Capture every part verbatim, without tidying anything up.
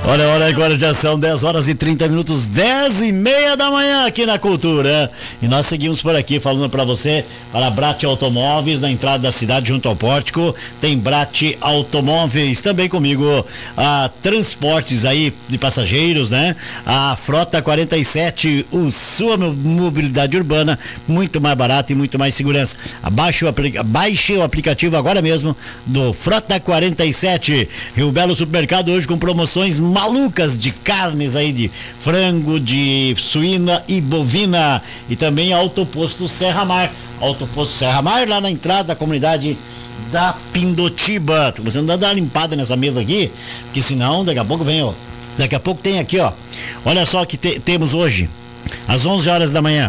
Olha, olha, agora já são dez horas e trinta minutos, dez e meia da manhã aqui na Cultura. E nós seguimos por aqui falando para você, para Brat Automóveis, na entrada da cidade junto ao pórtico, tem Brat Automóveis, também comigo a Transportes aí de passageiros, né? A Frota quarenta e sete, o sua mobilidade urbana, muito mais barata e muito mais segurança. Abaixe o, aplica- baixe o aplicativo agora mesmo do Frota quarenta e sete. Rio Belo Supermercado hoje com promoções malucas de carnes aí, de frango, de suína e bovina, e também Autoposto Serra Mar, Autoposto Serra Mar lá na entrada da comunidade da Pindotiba. Tô começando a dar uma limpada nessa mesa aqui, porque senão daqui a pouco vem, ó, daqui a pouco tem aqui, ó, olha só que te, temos hoje às onze horas da manhã,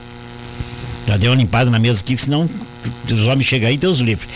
já deu uma limpada na mesa aqui, senão os homens chegam aí, Deus livre.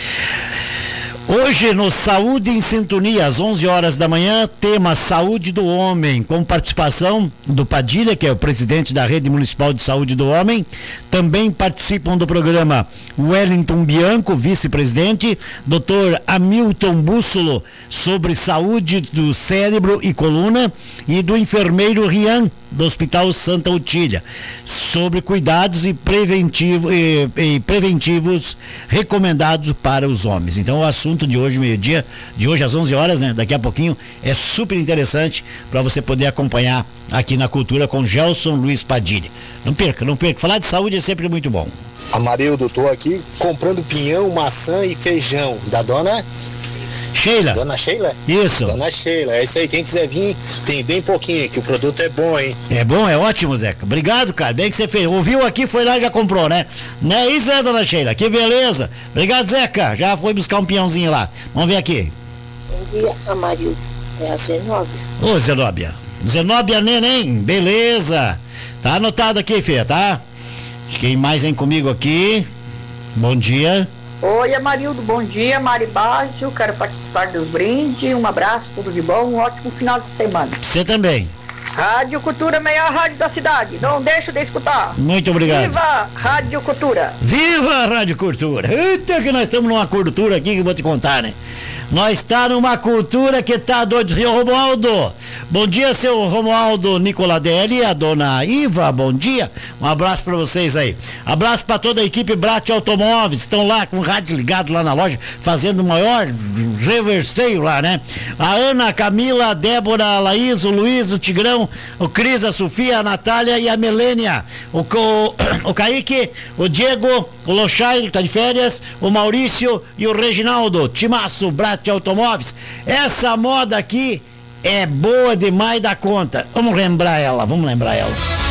Hoje no Saúde em Sintonia, às onze horas da manhã, tema Saúde do Homem, com participação do Padilha, que é o presidente da Rede Municipal de Saúde do Homem. Também participam do programa Wellington Bianco, vice-presidente, doutor Hamilton Bússolo, sobre saúde do cérebro e coluna, e do enfermeiro Rian, do Hospital Santa Utília, sobre cuidados e, preventivo, e, e preventivos recomendados para os homens. Então o assunto de hoje, meio-dia, de hoje às onze horas, né? Daqui a pouquinho, é super interessante para você poder acompanhar aqui na Cultura com Gelson Luiz Padilha. Não perca, não perca. Falar de saúde é sempre muito bom. Amarildo, tô aqui comprando pinhão, maçã e feijão da dona Sheila. Dona Sheila? Isso. Dona Sheila, é isso aí. Quem quiser vir, tem bem pouquinho, que o produto é bom, hein? É bom, é ótimo, Zeca. Obrigado, cara. Bem que você fez. Ouviu aqui, foi lá e já comprou, né? Não é isso, né, Dona Sheila? Que beleza. Obrigado, Zeca. Já foi buscar um pinhãozinho lá. Vamos ver aqui. Bom dia, Amarildo. É a Zenóbia. Ô, Zenóbia. Zenóbia Neném. Beleza. Tá anotado aqui, filha, tá? Quem mais vem comigo aqui? Bom dia. Oi, Amarildo, bom dia, Mari Baggio, quero participar dos brindes, um abraço, tudo de bom, um ótimo final de semana. Você também. Rádio Cultura, melhor rádio da cidade, não deixa de escutar. Muito obrigado. Viva Rádio Cultura. Viva a Rádio Cultura. Eita, que nós estamos numa cultura aqui que eu vou te contar, né? Nós está numa cultura que tá doido. Rio Romualdo, bom dia, seu Romualdo Nicoladelli, a dona Iva, bom dia, um abraço para vocês aí, abraço para toda a equipe Brat Automóveis, estão lá com o rádio ligado lá na loja, fazendo o maior reversteio lá, né? A Ana, a Camila, a Débora, a Laís, o Luiz, o Tigrão, o Cris, a Sofia, a Natália e a Melênia, o, o, o Kaique, o Diego, o Lochai, que tá de férias, o Maurício e o Reginaldo, Timaço, Brat Automóveis. Essa moda aqui é boa demais da conta. Vamos lembrar ela, vamos lembrar ela.